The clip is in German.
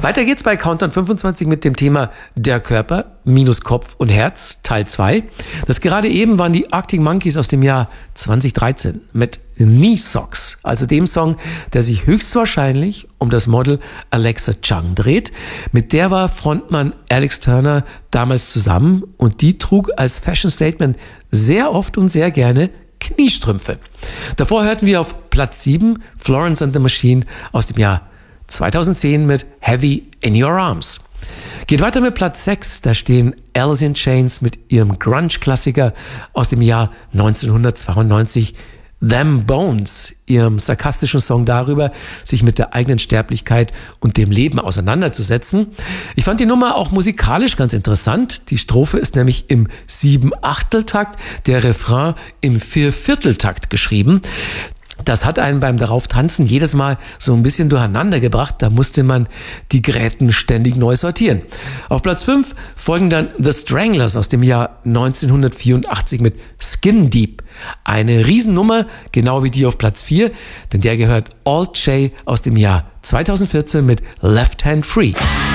Weiter geht's bei Countdown 25 mit dem Thema Der Körper minus Kopf und Herz, Teil 2. Das gerade eben waren die Arctic Monkeys aus dem Jahr 2013 mit Knee Socks, also dem Song, der sich höchstwahrscheinlich um das Model Alexa Chung dreht. Mit der war Frontmann Alex Turner damals zusammen und die trug als Fashion Statement sehr oft und sehr gerne Kniestrümpfe. Davor hörten wir auf Platz 7 Florence and the Machine aus dem Jahr 2010 mit Heavy in Your Arms. Geht weiter mit Platz 6, da stehen Alice in Chains mit ihrem Grunge-Klassiker aus dem Jahr 1992, Them Bones, ihrem sarkastischen Song darüber, sich mit der eigenen Sterblichkeit und dem Leben auseinanderzusetzen. Ich fand die Nummer auch musikalisch ganz interessant. Die Strophe ist nämlich im 7/8-Takt, der Refrain im 4/4-Takt geschrieben. Das hat einen beim darauf tanzen jedes Mal so ein bisschen durcheinander gebracht. Da musste man die Gräten ständig neu sortieren. Auf Platz 5 folgen dann The Stranglers aus dem Jahr 1984 mit Skin Deep. Eine Riesennummer, genau wie die auf Platz 4, denn der gehört Alt J aus dem Jahr 2014 mit Left Hand Free.